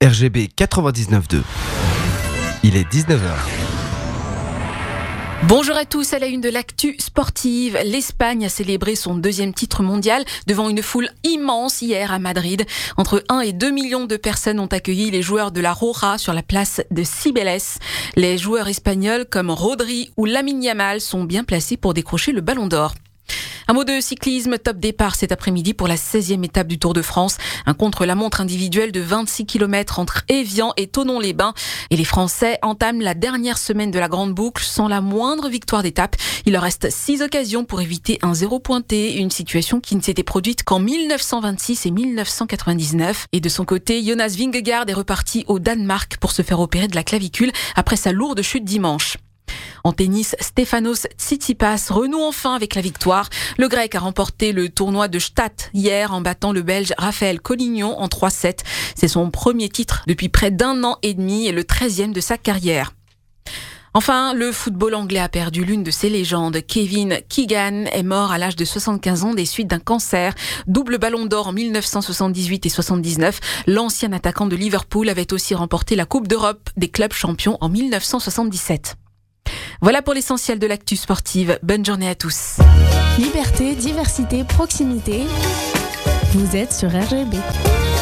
RGB 99.2. Il est 19h. Bonjour à tous, à la une de l'actu sportive. L'Espagne a célébré son deuxième titre mondial devant une foule immense hier à Madrid. Entre 1 et 2 millions de personnes ont accueilli les joueurs de la Roja sur la place de Cibeles. Les joueurs espagnols comme Rodri ou Lamine Yamal sont bien placés pour décrocher le Ballon d'Or. Un mot de cyclisme, top départ cet après-midi pour la 16e étape du Tour de France. Un contre-la-montre individuel de 26 km entre Évian et Thonon-les-Bains. Et les Français entament la dernière semaine de la grande boucle sans la moindre victoire d'étape. Il leur reste 6 occasions pour éviter un zéro pointé, une situation qui ne s'était produite qu'en 1926 et 1999. Et de son côté, Jonas Vingegaard est reparti au Danemark pour se faire opérer de la clavicule après sa lourde chute dimanche. En tennis, Stefanos Tsitsipas renoue enfin avec la victoire. Le Grec a remporté le tournoi de Stade hier en battant le Belge Raphaël Collignon en 3-7. C'est son premier titre depuis près d'1 an et demi et le 13e de sa carrière. Enfin, le football anglais a perdu l'une de ses légendes. Kevin Keegan est mort à l'âge de 75 ans des suites d'un cancer. Double ballon d'or en 1978 et 79. L'ancien attaquant de Liverpool avait aussi remporté la Coupe d'Europe des clubs champions en 1977. Voilà pour l'essentiel de l'actu sportive. Bonne journée à tous. Liberté, diversité, proximité. Vous êtes sur RGB.